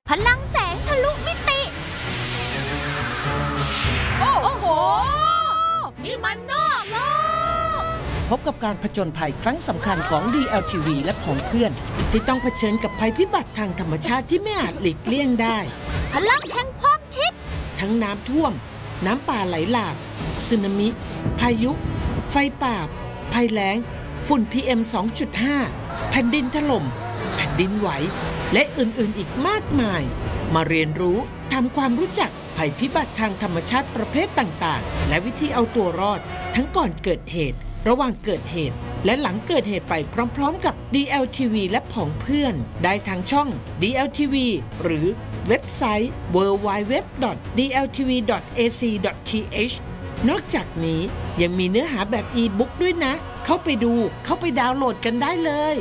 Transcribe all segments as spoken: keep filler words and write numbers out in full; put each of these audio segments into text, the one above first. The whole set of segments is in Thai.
พลังแสงทะลุมิติโอ้โหนี่มันนอกโลกพบกับการผจญภัยครั้งสำคัญของ ดี แอล ที วี และผองเพื่อนที่ต้องเผชิญกับภัยพิบัติทางธรรมชาติที่ไม่อาจหลีกเลี่ยงได้พลังแห่งความคิดทั้งน้ำท่วมน้ำป่าไหลหลากสึนามิพายุไฟป่าภัยแล้งฝุ่น พี เอ็ม สองจุดห้า แผ่นดินถล่มแผ่นดินไหวและอื่นๆอีกมากมายมาเรียนรู้ทำความรู้จักภัยพิบัติทางธรรมชาติประเภทต่างๆและวิธีเอาตัวรอดทั้งก่อนเกิดเหตุระหว่างเกิดเหตุและหลังเกิดเหตุไปพร้อมๆกับ ดี แอล ที วี และผองเพื่อนได้ทางช่อง ดี แอล ที วี หรือเว็บไซต์ ดับเบิลยู ดับเบิลยู ดับเบิลยู ดอท ดี แอล ที วี ดอท เอ ซี ดอท ที เอช นอกจากนี้ยังมีเนื้อหาแบบอีบุ๊กด้วยนะเข้าไปดูเข้าไปดาวน์โหลดกันได้เลย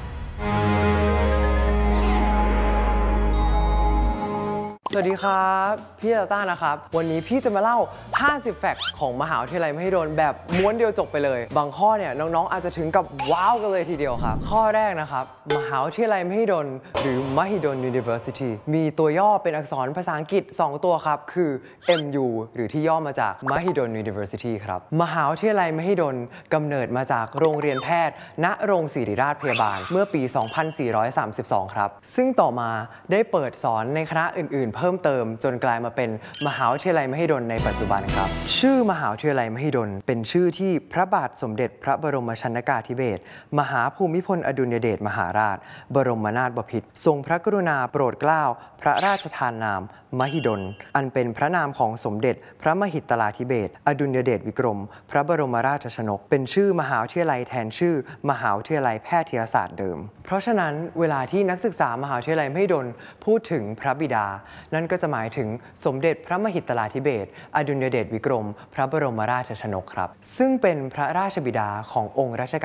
สวัสดีครับพี่ตาต้านะครับวันนี้พี่จะมาเล่าห้าสิบแฟกต์ของมหาวิทยาลัยมหิดลแบบม้วนเดียวจบไปเลยบางข้อเนี่ยน้องๆอาจจะถึงกับว้าวกันเลยทีเดียวครับข้อแรกนะครับมหาวิทยาลัยมหิดลหรือ Mahidol University มีตัวย่อเป็นอักษรภาษาอังกฤษสองตัวครับคือ เอ็ม ยู หรือที่ย่อมาจาก Mahidol University ครับมหาวิทยาลัยมหิดลกำเนิดมาจากโรงเรียนแพทย์ณโรงศิริราชพยาบาลเมื่อปี สองพันสี่ร้อยสามสิบสอง ครับซึ่งต่อมาได้เปิดสอนในคณะอื่นๆเพิ่มเติมจนกลายมาเป็นมหาวิทยาลัยมหิดลในปัจจุบันครับชื่อมหาวิทยาลัยมหิดลเป็นชื่อที่พระบาทสมเด็จพระบรมชนกาธิเบศรมหาภูมิพลอดุลยเดชมหาราชบรมนาถบพิตรทรงพระกรุณาโปรดเกล้าพระราชทานนามมหิดลอันเป็นพระนามของสมเด็จพระมหิตลาธิเบศรอดุลยเดชวิกรมพระบรมราชชนกเป็นชื่อมหาวิทยาลัยแทนชื่อมหาวิทยาลัยแพทยศาสตร์เดิมเพราะฉะนั้นเวลาที่นักศึกษามหาวิทยาลัยมหิดลพูดถึงพระบิดานั่นก็จะหมายถึงสมเด็จพระมหิตลาธิเบศรอดุลยเดชวิกรมพระบรมราชชนกครับซึ่งเป็นพระราชบิดาขององค์รัชกาล